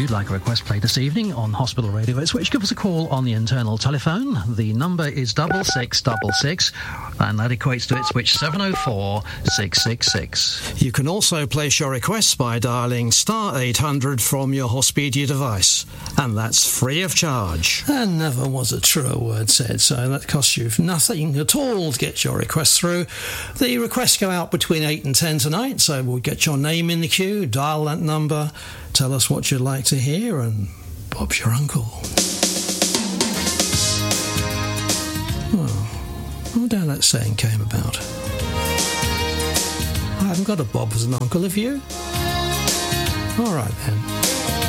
you'd like a request played this evening on Hospital Radio Ipswich, give us a call on the internal telephone. The number is 6666, and that equates to Ipswich 704 666. You can also place your requests by dialing star 800 from your Hospedia device, and that's free of charge. And never was a truer word said, so that costs you nothing at all to get your request through. The requests go out between 8 and 10 tonight, so we'll get your name in the queue, dial that number, tell us what you'd like to hear, and Bob's your uncle. Oh, I wonder how that saying came about. I haven't got a Bob as an uncle, have you? All right then.